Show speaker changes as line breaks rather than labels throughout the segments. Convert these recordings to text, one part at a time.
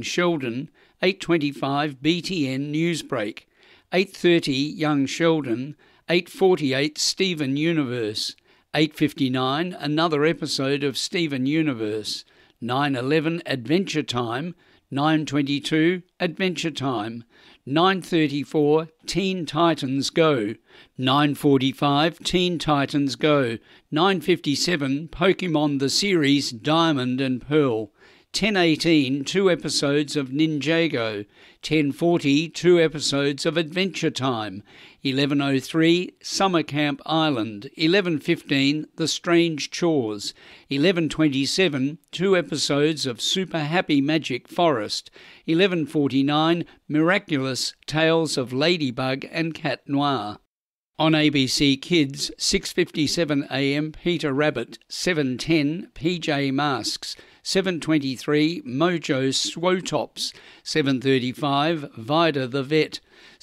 Young Sheldon, 8:25 BTN Newsbreak, 8:30 Young Sheldon, 8:48 Steven Universe, 8:59 another episode of Steven Universe, 9:11 Adventure Time, 9:22 Adventure Time, 9:34 Teen Titans Go, 9:45 Teen Titans Go, 9:57 Pokemon the Series Diamond and Pearl, 10:18 2 episodes of Ninjago, 10:40 2 episodes of Adventure Time, 11:03 Summer Camp Island, 11:15 The Strange Chores, 11:27 2 episodes of Super Happy Magic Forest, 11:49 Miraculous Tales of Ladybug and Cat Noir. On ABC Kids, 6:57 AM Peter Rabbit, 7:10 PJ Masks, 7:23 Mojo Swotops, 7:35 Vida the Vet,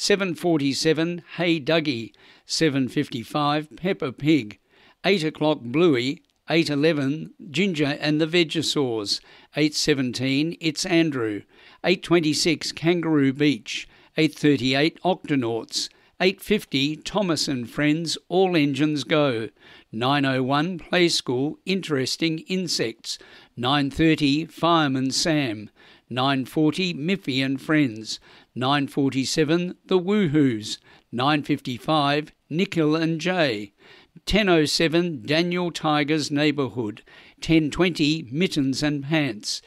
7:47 Hey Dougie, 7:55 Peppa Pig, 8 o'clock Bluey, 8:11 Ginger and the Vegasaurs, 8:17 It's Andrew, 8:26 Kangaroo Beach, 8:38 Octonauts, 8:50 Thomas and Friends All Engines Go, 9:01 Play School Interesting Insects, 9:30 Fireman Sam, 9:40 Miffy and Friends, 9:47 The Woohoos, 9:55 Nikhil and Jay, 10:07 Daniel Tiger's Neighbourhood, 10:20 Mittens and Pants,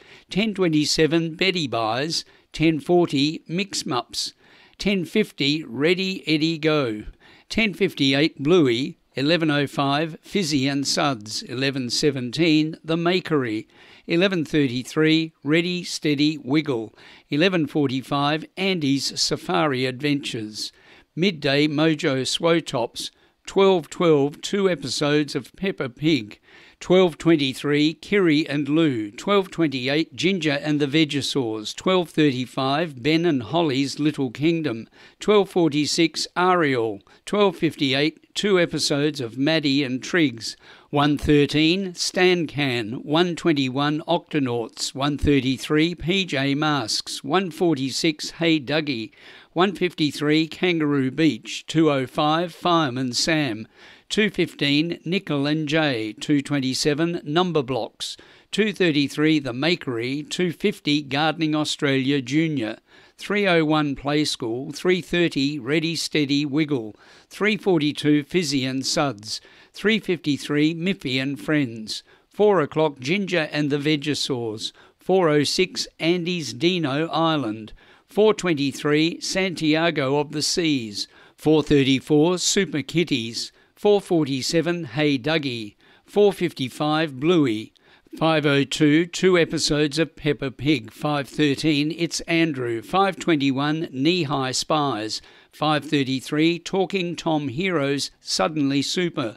10:27 Betty Buys, 10:40 Mix-Mups, 10:50 Ready Eddie Go, 10:58 Bluey, 11:05 Fizzy and Suds, 11:17 The Makery, 11:33 Ready Steady Wiggle, 11:45 Andy's Safari Adventures, midday Mojo Swotops, 12:12 2 episodes of Peppa Pig, 12:23 Kiri and Lou, 12:28 Ginger and the Vegasaurs, 12:35 Ben and Holly's Little Kingdom, 12:46 Ariel, 12:58 2 episodes of Maddie and Triggs, 1:13 Stan Can, 1:21 Octonauts, 1:33 PJ Masks, 1:46 Hey Dougie, 1:53 Kangaroo Beach, 2:05 Fireman Sam, 2:15 Nickel and Jay, 2:27 Number Blocks, 2:33 The Makery, 2:50 Gardening Australia Junior, 3:01 Play School, 3:30 Ready Steady Wiggle, 3:42 Fizzy and Suds, 3:53 Miffy and Friends, 4 o'clock Ginger and the Vegasaurs, 4:06 Andy's Dino Island, 4:23 Santiago of the Seas, 4:34 Super Kitties, 4:47 Hey Dougie, 4:55 Bluey, 5:02 2 episodes of Peppa Pig, 5:13 It's Andrew, 5:21 Knee-High Spies, 5:33 Talking Tom Heroes Suddenly Super,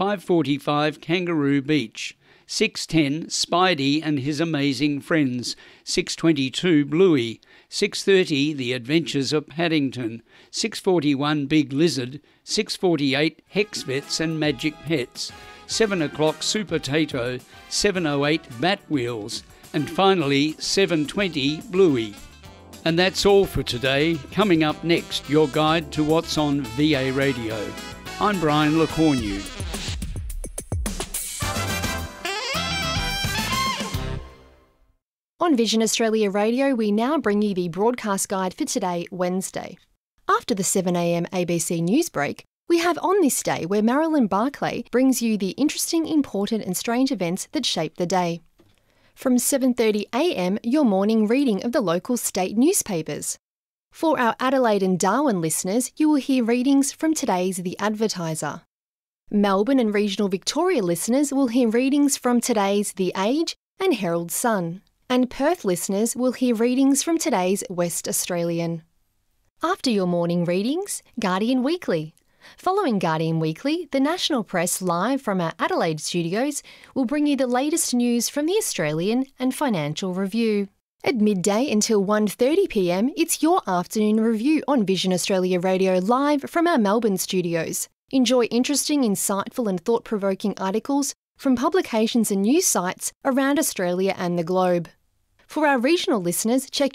5:45 Kangaroo Beach, 6:10 Spidey and His Amazing Friends, 6:22 Bluey, 6:30 The Adventures of Paddington, 6:41 Big Lizard, 6:48 Hex Vets and Magic Pets, 7 o'clock Super Tato, 7:08 Bat Wheels, and finally 7:20 Bluey. And that's all for today. Coming up next, your guide to what's on VA Radio. I'm Brian LeCornu.
On Vision Australia Radio, we now bring you the broadcast guide for today, Wednesday. After the 7am ABC news break, we have On This Day, where Marilyn Barclay brings you the interesting, important and strange events that shape the day. From 7:30am, your morning reading of the local state newspapers. For our Adelaide and Darwin listeners, you will hear readings from today's The Advertiser. Melbourne and regional Victoria listeners will hear readings from today's The Age and Herald Sun. And Perth listeners will hear readings from today's West Australian. After your morning readings, Guardian Weekly. Following Guardian Weekly, the National Press live from our Adelaide studios will bring you the latest news from the Australian and Financial Review. At midday until 1:30pm, it's your afternoon review on Vision Australia Radio live from our Melbourne studios. Enjoy interesting, insightful and thought-provoking articles from publications and news sites around Australia and the globe. For our regional listeners, check